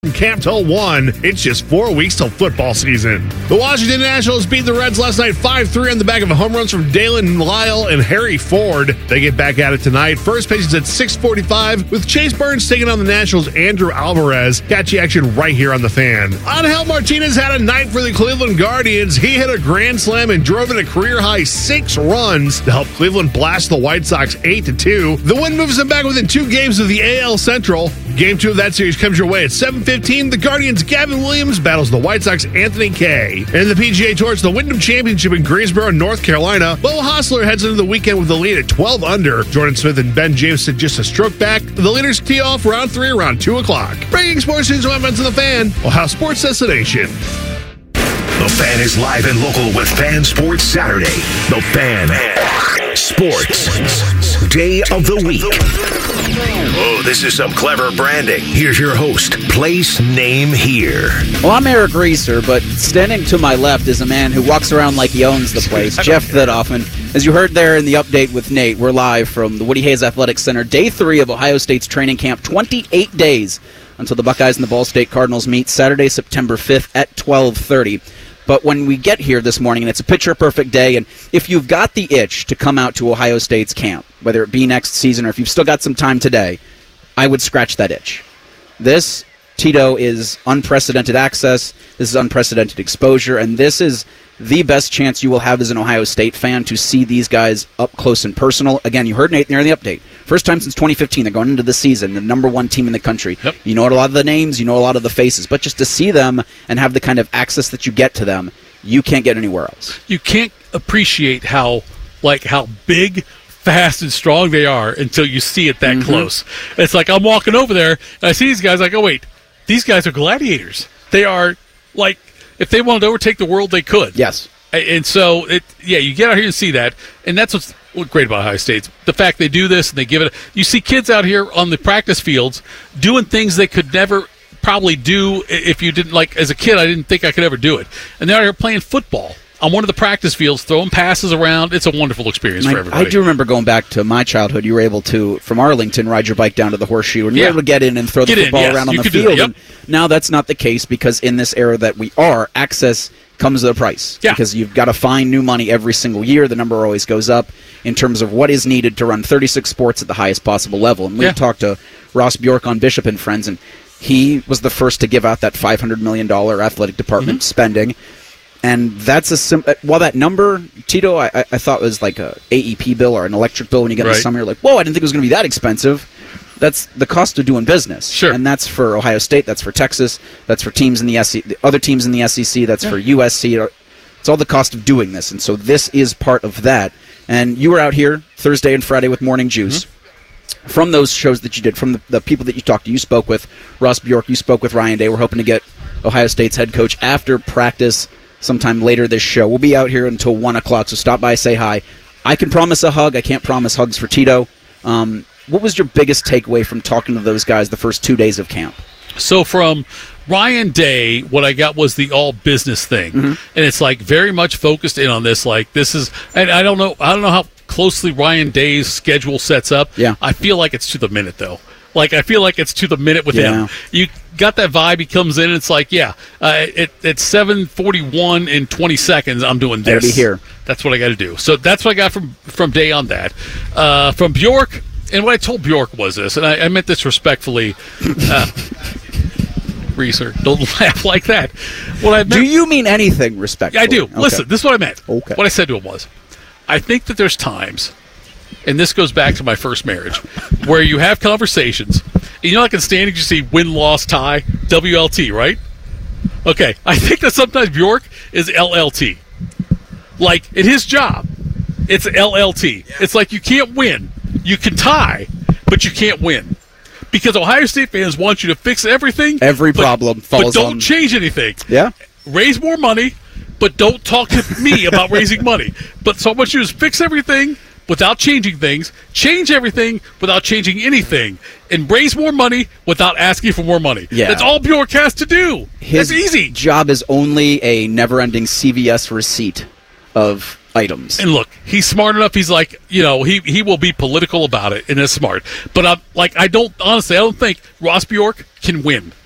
From camp till 1, it's just 4 weeks till football season. The Washington Nationals beat the Reds last night 5-3 on the back of home runs from Dalen Lyle and Harry Ford. They get back at it tonight. First pitch is at 6:45 with Chase Burns taking on the Nationals' Andrew Alvarez. Catchy action right here on the Fan. Angel Martinez had a night for the Cleveland Guardians. He hit a grand slam and drove in a career-high 6 runs to help Cleveland blast the White Sox 8-2. The win moves them back within 2 games of the AL Central. Game 2 of that series comes your way at 7:15. The Guardians' Gavin Williams battles the White Sox' Anthony Kay. And the PGA Tour, it's the Wyndham Championship in Greensboro, North Carolina. Beau Hossler heads into the weekend with the lead at 12 under. Jordan Smith and Ben James sit just a stroke back. The leaders tee off round 3 around 2 o'clock. Breaking sports news and events in the Fan, Ohio Sports Destination. The Fan is live and local with Fan Sports Saturday. The Fan Sports Day of the Week. Oh, this is some clever branding. Here's your host, place, name, here. Well, I'm Eric Reeser, but standing to my left is a man who walks around like he owns the place, Jeff Thidoffen. As you heard there in the update with Nate, we're live from the Woody Hayes Athletic Center, day 3 of Ohio State's training camp, 28 days until the Buckeyes and the Ball State Cardinals meet Saturday, September 5th at 12:30. But when we get here this morning, and it's a picture-perfect day, and if you've got the itch to come out to Ohio State's camp, whether it be next season or if you've still got some time today, I would scratch that itch. This, Tito, is unprecedented access, this is unprecedented exposure, and this is the best chance you will have as an Ohio State fan to see these guys up close and personal. Again, you heard Nate there in the update. First time since 2015, they're going into the season, the number 1 team in the country. Yep. You know a lot of the names, you know a lot of the faces, but just to see them and have the kind of access that you get to them, you can't get anywhere else. You can't appreciate how big, fast, and strong they are until you see it that close. It's like I'm walking over there, and I see these guys, like, oh, wait, these guys are gladiators. They are, like, if they wanted to overtake the world, they could. Yes. And so, you get out here and see that, and that's what's great about Ohio State. The fact they do this and they give it. You see kids out here on the practice fields doing things they could never probably do if you didn't, like, as a kid, I didn't think I could ever do it. And they're out here playing football on one of the practice fields, throwing passes around. It's a wonderful experience for everybody. I do remember going back to my childhood. You were able to, from Arlington, ride your bike down to the Horseshoe, and you were able to get in and throw the football around on the field. And now that's not the case, because in this era that we are, access comes at a price. Yeah. Because you've got to find new money every single year. The number always goes up in terms of what is needed to run 36 sports at the highest possible level. And we've talked to Ross Bjork on Bishop and Friends, and he was the first to give out that $500 million athletic department spending. And that's while that number, Tito, I thought was like a AEP bill or an electric bill when you get in the summer. You're like, whoa, I didn't think it was going to be that expensive. That's the cost of doing business. Sure. And that's for Ohio State, that's for Texas, that's for teams in the SEC, the other teams in the SEC, that's for USC. It's all the cost of doing this. And so this is part of that. And you were out here Thursday and Friday with Morning Juice. From those shows that you did, from the people that you talked to, you spoke with Ross Bjork, you spoke with Ryan Day. We're hoping to get Ohio State's head coach after practice sometime later this show. We'll be out here until 1 o'clock, so stop by, say hi. I can promise a hug. I can't promise hugs for Tito. What was your biggest takeaway from talking to those guys the first 2 days of camp? So from Ryan Day, what I got was the all business thing. And it's like very much focused in on this. Like this is, and I don't know how closely Ryan Day's schedule sets up. Yeah. I feel like it's to the minute, though. Like, I feel like it's to the minute with him. You got that vibe. He comes in, and it's like, at 7:41 in 20 seconds, I'm doing this. Gotta be here. That's what I got to do. So that's what I got from Day on that. From Bjork, and what I told Bjork was this, and I meant this respectfully. Reeser, don't laugh like that. What I meant, do you mean anything respectfully? I do. Okay. Listen, this is what I meant. Okay. What I said to him was, I think that there's times, and this goes back to my first marriage, where you have conversations. You know, like in standings, you see win, loss, tie, WLT, right? Okay, I think that sometimes Bjork is LLT. Like, in his job, it's LLT. Yeah. It's like you can't win. You can tie, but you can't win. Because Ohio State fans want you to fix everything. Every problem falls on. But don't change anything. Yeah. Raise more money, but don't talk to me about raising money. But so I want you to fix everything without changing things, change everything without changing anything, and raise more money without asking for more money. Yeah. That's all Bjork has to do. That's easy. His job is only a never-ending CVS receipt of items. And look, he's smart enough. He's like, he will be political about it, and is smart. But I don't think Ross Bjork can win.